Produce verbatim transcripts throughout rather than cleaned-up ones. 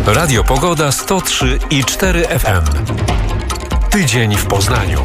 Radio Pogoda sto trzy i cztery F M. Tydzień w Poznaniu.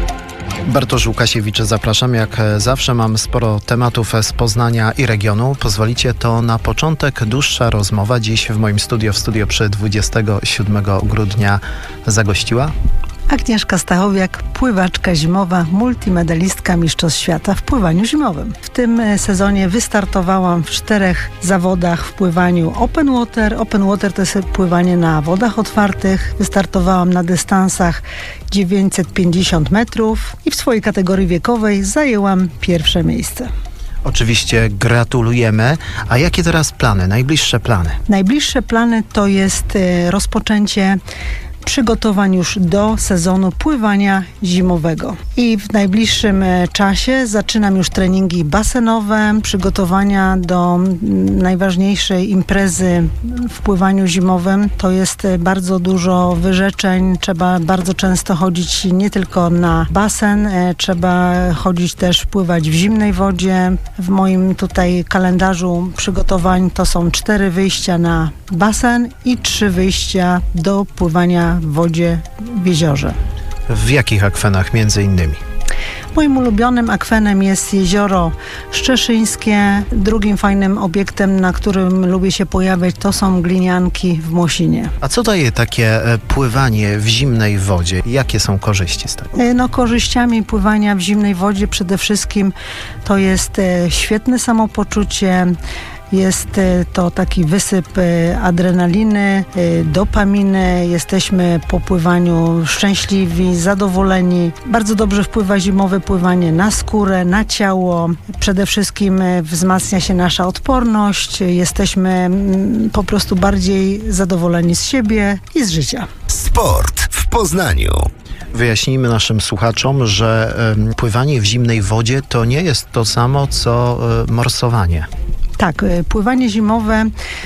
Bartosz Łukasiewicz, zapraszam. Jak zawsze mam sporo tematów z Poznania i regionu. Pozwolicie, to na początek dłuższa rozmowa. Dziś w moim studio, w studio przy dwudziestego siódmego grudnia zagościła Agnieszka Stachowiak, pływaczka zimowa, multimedalistka Mistrzostw Świata w pływaniu zimowym. W tym sezonie wystartowałam w czterech zawodach w pływaniu open water. Open water to jest pływanie na wodach otwartych. Wystartowałam na dystansach dziewięćset pięćdziesiąt metrów i w swojej kategorii wiekowej zajęłam pierwsze miejsce. Oczywiście gratulujemy. A jakie teraz plany, najbliższe plany? Najbliższe plany to jest rozpoczęcie przygotowań już do sezonu pływania zimowego. I w najbliższym czasie zaczynam już treningi basenowe, przygotowania do najważniejszej imprezy w pływaniu zimowym. To jest bardzo dużo wyrzeczeń. Trzeba bardzo często chodzić nie tylko na basen, trzeba chodzić też pływać w zimnej wodzie. W moim tutaj kalendarzu przygotowań to są cztery wyjścia na basen i trzy wyjścia do pływania w wodzie w jeziorze. W jakich akwenach między innymi? Moim ulubionym akwenem jest jezioro Szczeszyńskie. Drugim fajnym obiektem, na którym lubię się pojawiać, to są glinianki w Mosinie. A co daje takie pływanie w zimnej wodzie? Jakie są korzyści z tego? No, korzyściami pływania w zimnej wodzie przede wszystkim to jest świetne samopoczucie. Jest to taki wysyp adrenaliny, dopaminy. Jesteśmy po pływaniu szczęśliwi, zadowoleni. Bardzo dobrze wpływa zimowe pływanie na skórę, na ciało. Przede wszystkim wzmacnia się nasza odporność. Jesteśmy po prostu bardziej zadowoleni z siebie i z życia. Sport w Poznaniu. Wyjaśnijmy naszym słuchaczom, że y, pływanie w zimnej wodzie to nie jest to samo, co y, morsowanie. Tak, pływanie zimowe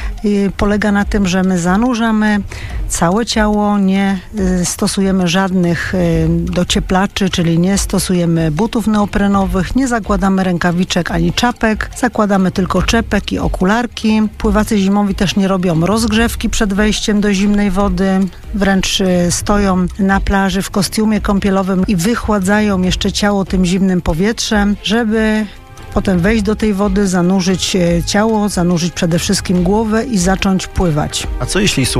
y, polega na tym, że my zanurzamy całe ciało, nie y, stosujemy żadnych y, docieplaczy, czyli nie stosujemy butów neoprenowych, nie zakładamy rękawiczek ani czapek, zakładamy tylko czepek i okularki. Pływacy zimowi też nie robią rozgrzewki przed wejściem do zimnej wody, wręcz y, stoją na plaży w kostiumie kąpielowym i wychładzają jeszcze ciało tym zimnym powietrzem, żeby potem wejść do tej wody, zanurzyć ciało, zanurzyć przede wszystkim głowę i zacząć pływać. A co jeśli